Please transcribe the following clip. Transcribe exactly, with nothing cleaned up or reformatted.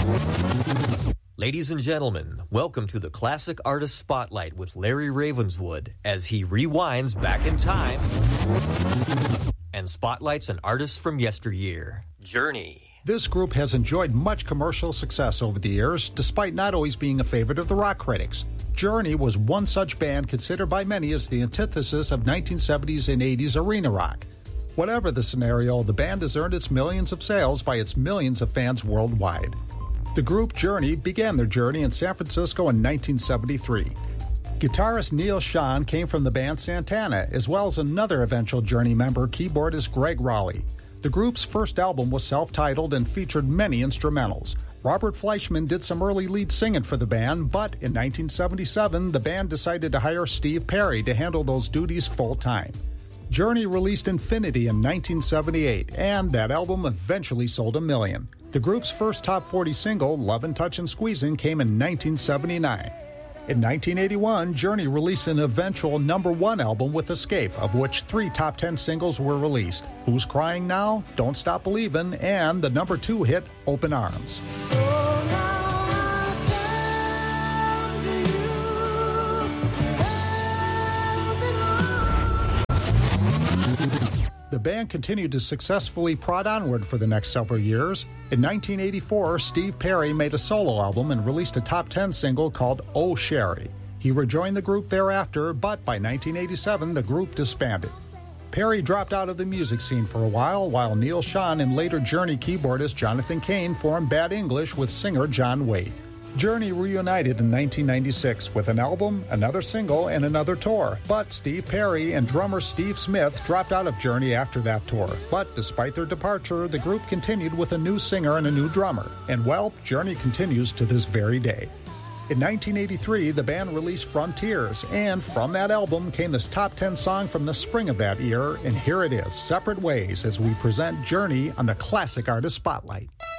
Ladies and gentlemen, welcome to the Classic Artist Spotlight with Larry Ravenswood as he rewinds back in time and spotlights an artist from yesteryear, Journey. This group has enjoyed much commercial success over the years, despite not always being a favorite of the rock critics. Journey was one such band considered by many as the antithesis of nineteen seventies and eighties arena rock. Whatever the scenario, the band has earned its millions of sales by its millions of fans worldwide. The group Journey began their journey in San Francisco in nineteen seventy-three. Guitarist Neal Schon came from the band Santana, as well as another eventual Journey member, keyboardist Greg Rowley. The group's first album was self-titled and featured many instrumentals. Robert Fleischman did some early lead singing for the band, but in nineteen seventy-seven, the band decided to hire Steve Perry to handle those duties full-time. Journey released Infinity in nineteen seventy-eight, and that album eventually sold a million. The group's first top forty single, Lovin' Touchin' Squeezin', came in nineteen seventy-nine. In nineteen eighty-one, Journey released an eventual number one album with Escape, of which three top ten singles were released: Who's Crying Now, Don't Stop Believin', and the number two hit, Open Arms. So now I come to you. The band continued to successfully prod onward for the next several years. In nineteen eighty-four, Steve Perry made a solo album and released a top ten single called Oh Sherry. He rejoined the group thereafter, but by nineteen eighty-seven, the group disbanded. Perry dropped out of the music scene for a while, while Neal Schon and later Journey keyboardist Jonathan Cain formed Bad English with singer John Waite. Journey reunited in nineteen ninety-six with an album, another single, and another tour. But Steve Perry and drummer Steve Smith dropped out of Journey after that tour. But despite their departure, the group continued with a new singer and a new drummer. And well, Journey continues to this very day. In nineteen eighty-three, the band released Frontiers, and from that album came this top ten song from the spring of that year, and here it is, Separate Ways, as we present Journey on the Classic Artist Spotlight.